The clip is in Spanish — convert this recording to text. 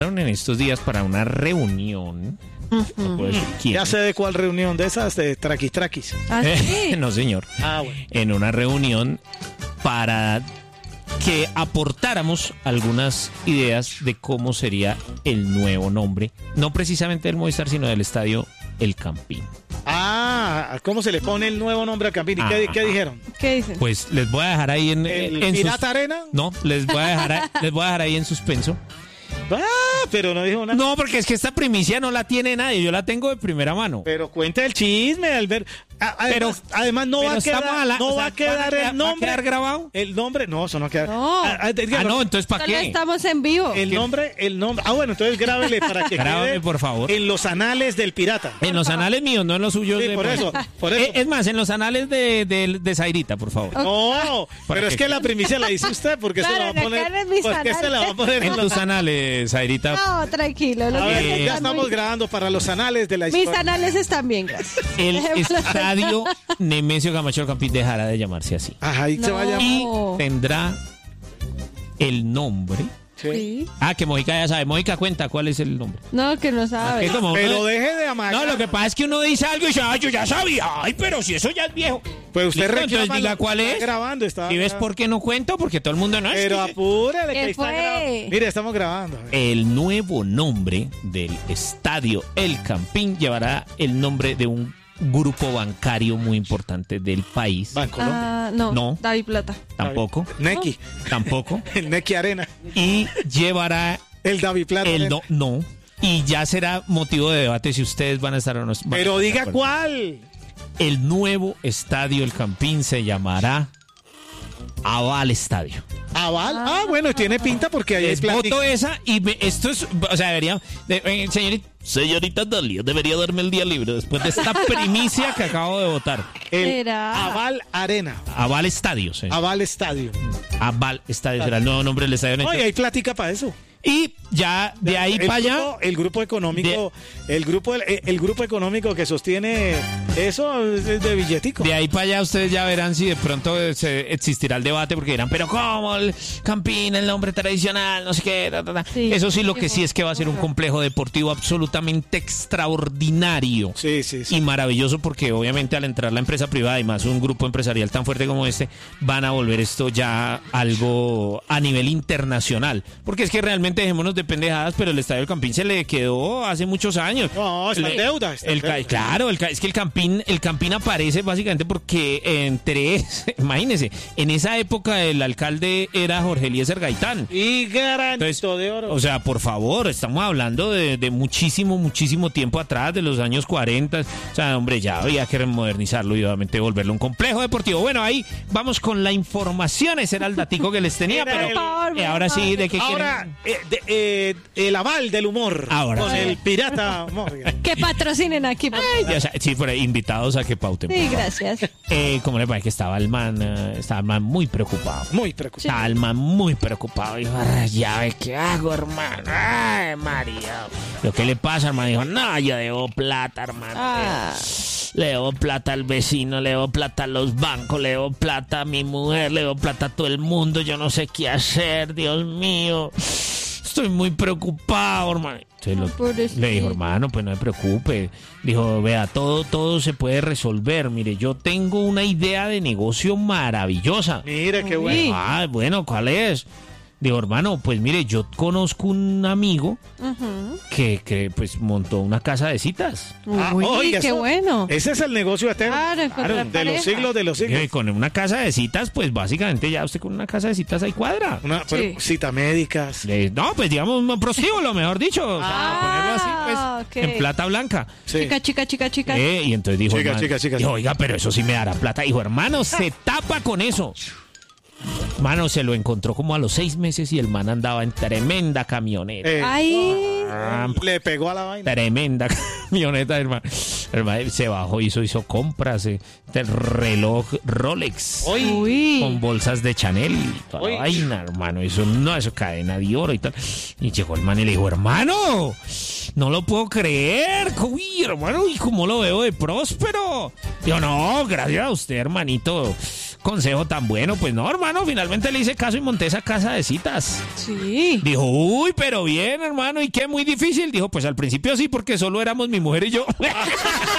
en estos días para una reunión. No puedo decir quién. Ya sé de cuál reunión, de esas de traquis. ¿Ah, sí? No, señor. Bueno. En una reunión para que aportáramos algunas ideas de cómo sería el nuevo nombre, no precisamente del Movistar, sino del estadio El Campín. ¿Cómo se le pone el nuevo nombre al Campín? ¿Y qué dijeron? ¿Qué dicen? Pues les voy a dejar ahí ¿El Pirata Arena? No, les voy a dejar ahí en suspenso. Pero no dijo nada. No, porque es que esta primicia no la tiene nadie, yo la tengo de primera mano. Pero cuenta el chisme, Albert. Además no va a quedar el nombre. ¿Va a quedar grabado? El nombre, no, eso no queda. No. No, entonces ¿para Solo qué? estamos en vivo. El nombre. Bueno, entonces grábele para que Grábame, quede por favor. en los anales del pirata. En los anales míos, no en los suyos. Sí, por eso. Es más, en los anales de Zairita, por favor. No, pero es que la primicia la dice usted, porque se la va a poner. ¿Por se la va a poner En tus anales, Zairita. No, tranquilo. A ver, ya estamos grabando para los anales de la historia. Mis anales están bien, gracias. El estadio Nemesio Camacho Campín dejará de llamarse así. Ajá, ahí se va a llamar. Y tendrá el nombre. Sí. Que Mojica ya sabe. Mojica, cuenta cuál es el nombre. No, que no sabe. Pero deje de amagar. No, lo que pasa es que uno dice algo y dice, yo ya sabía. Ay, pero si eso ya es viejo. Pues usted Listo, reclama, entonces diga cuál está es. grabando, ¿Y ves por qué no cuento? Porque todo el mundo no es. Pero apúrele que ¿Qué está fue? grabando. Mire, estamos grabando. El nuevo nombre del estadio El Campín llevará el nombre de un grupo bancario muy importante del país. Bancolombia. No. David Plata. Tampoco. Neki. Tampoco. El Neki Arena. Y llevará El David Plata. no. Y ya será motivo de debate si ustedes van a estar o no. Pero diga cuál. El nuevo estadio El Campín se llamará Aval Estadio. ¿Aval? Bueno, tiene pinta porque ahí Les voto esa y esto es, o sea, debería, señorita Dalia, debería darme el día libre después de esta primicia que acabo de votar. ¿Será? Aval Arena. Aval Estadio, sí. Aval Estadio. Aval Estadio será el nuevo nombre del estadio. Oye, hay plática para eso. Y ya de ahí para allá. El grupo económico, el grupo económico que sostiene eso es de billetico. De ahí para allá ustedes ya verán si de pronto existirá el debate, porque dirán, pero ¿cómo? El Campín, el nombre tradicional, no sé qué. Sí, eso sí, lo que sí es que va a ser un complejo deportivo absolutamente extraordinario. Sí. Y maravilloso, porque obviamente al entrar la empresa privada y más un grupo empresarial tan fuerte como este, van a volver esto ya algo a nivel internacional. Porque es que realmente dejémonos de pendejadas, pero el estadio del Campín se le quedó hace muchos años. No, está en deuda. Claro, es que el Campín aparece básicamente porque imagínense, en esa época el alcalde era Jorge Eliezer Gaitán. Y granito de oro. O sea, por favor, estamos hablando de muchísimo tiempo atrás, de los años 40. O sea, hombre, ya había que modernizarlo y obviamente volverlo un complejo deportivo. Bueno, ahí vamos con la información. Ese era el datico que les tenía, pero ahora sí, ¿de qué quieren? El aval del humor. Ahora con sí. el pirata Morgan. Que patrocinen aquí. Sí, por ahí, invitados a que pauten. Sí, gracias. ¿Cómo le parece que estaba el man muy preocupado? Muy preocupado. Estaba el man muy preocupado. Dijo, ya ve, ¿qué hago, hermano? Ay, María. ¿Lo que le pasa, hermano? Dijo, no, yo debo plata, hermano. Le debo plata al vecino, le debo plata a los bancos, le debo plata a mi mujer, le debo plata a todo el mundo. Yo no sé qué hacer, Dios mío. Estoy muy preocupado, hermano. Le dijo, hermano, pues no se preocupe. Dijo, vea, todo se puede resolver. Mire, yo tengo una idea de negocio maravillosa. Mire, qué bueno. Bueno, ¿cuál es? Digo, hermano, pues mire, yo conozco un amigo que pues montó una casa de citas. Uy, qué bueno. Ese es el negocio eterno. Claro, de los siglos de los siglos. Con una casa de citas, pues básicamente ya usted con una casa de citas ahí cuadra. Cita médicas. No, pues digamos un prostíbulo, mejor dicho. O sea, ponerlo así, pues, en plata blanca. Sí. Chica. Y entonces dijo, chica. Dijo, oiga, pero eso sí me dará plata. Dijo, hermano, se tapa con eso. Mano, se lo encontró como a los 6 meses y el man andaba en tremenda camioneta. Le pegó a la vaina. Tremenda camioneta, hermano. Se bajó, hizo compras. El reloj Rolex. Con bolsas de Chanel. Toda la vaina, hermano. Eso cadena de oro y tal. Y llegó el man y le dijo, hermano, no lo puedo creer. Uy, hermano, ¿y cómo lo veo de próspero? Dijo, no, gracias a usted, hermanito. consejo tan bueno. Pues no, hermano, finalmente le hice caso y monté esa casa de citas. Sí. Dijo, uy, pero bien, hermano, ¿y qué? Muy difícil. Dijo, pues al principio sí, porque solo éramos mi mujer y yo.